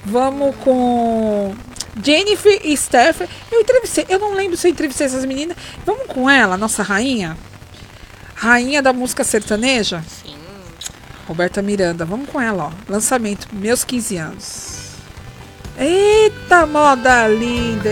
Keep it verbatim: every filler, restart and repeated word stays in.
Vamos com Jennifer e Steph. Eu entrevistei, eu não lembro se eu entrevistei essas meninas. Vamos com ela, nossa rainha. Rainha da música sertaneja. Sim. Roberta Miranda, vamos com ela, ó. Lançamento, meus quinze anos. Eita, moda linda.